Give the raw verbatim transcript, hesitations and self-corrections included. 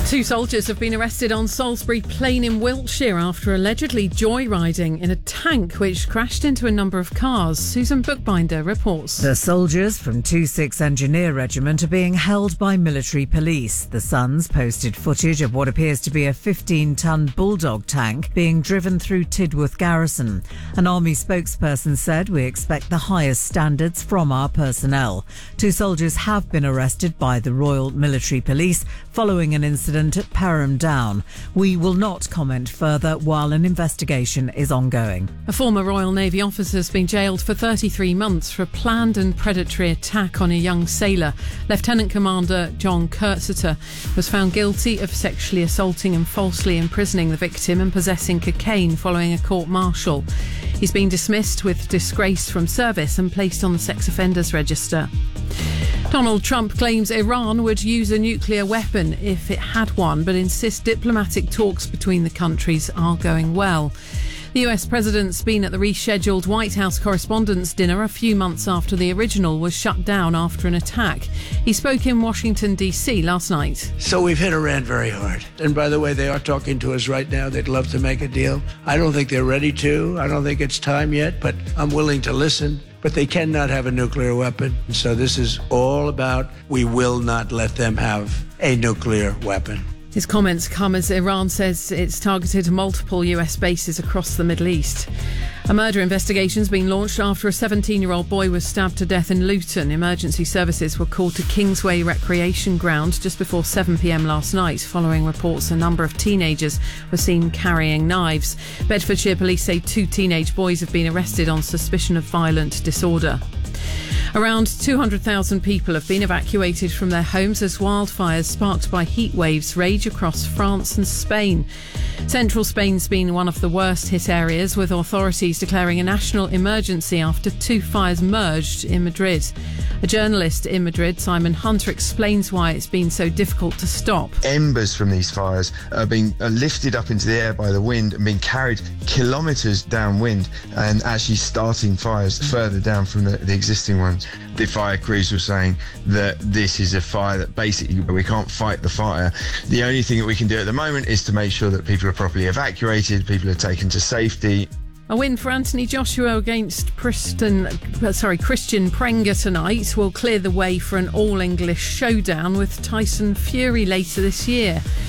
Two soldiers have been arrested on Salisbury Plain in Wiltshire after allegedly joyriding in a tank which crashed into a number of cars. Susan Bookbinder reports. The soldiers from two six Engineer Regiment are being held by military police. The Sun's posted footage of what appears to be a fifteen-ton Bulldog tank being driven through Tidworth Garrison. An army spokesperson said, "We expect the highest standards from our personnel." Two soldiers have been arrested by the Royal Military Police following an incident at Perham Down. We will not comment further while an investigation is ongoing. A former Royal Navy officer has been jailed for thirty-three months for a planned and predatory attack on a young sailor. Lieutenant Commander John Curtsiter was found guilty of sexually assaulting and falsely imprisoning the victim and possessing cocaine following a court-martial. He's been dismissed with disgrace from service and placed on the sex offenders register. Donald Trump claims Iran would use a nuclear weapon if it had one, but insists diplomatic talks between the countries are going well. The U S president's been at the rescheduled White House Correspondents' Dinner a few months after the original was shut down after an attack. He spoke in Washington, D C last night. So we've hit Iran very hard. And by the way, they are talking to us right now. They'd love to make a deal. I don't think they're ready to. I don't think it's time yet, but I'm willing to listen. But they cannot have a nuclear weapon. So this is all about we will not let them have a nuclear weapon. His comments come as Iran says it's targeted multiple U S bases across the Middle East. A murder investigation has been launched after a seventeen-year-old boy was stabbed to death in Luton. Emergency services were called to Kingsway Recreation Ground just before seven p.m. last night, following reports a number of teenagers were seen carrying knives. Bedfordshire police say two teenage boys have been arrested on suspicion of violent disorder. Around two hundred thousand people have been evacuated from their homes as wildfires sparked by heat waves rage across France and Spain. Central Spain's been one of the worst hit areas, with authorities declaring a national emergency after two fires merged in Madrid. A journalist in Madrid, Simon Hunter, explains why it's been so difficult to stop. Embers from these fires are being lifted up into the air by the wind and being carried kilometres downwind and actually starting fires further down from the, the existing ones. The fire crews were saying that this is a fire that basically we can't fight the fire. The only thing that we can do at the moment is to make sure that people are properly evacuated, people are taken to safety. A win for Anthony Joshua against Preston, sorry, Christian Prenga tonight will clear the way for an all-English showdown with Tyson Fury later this year.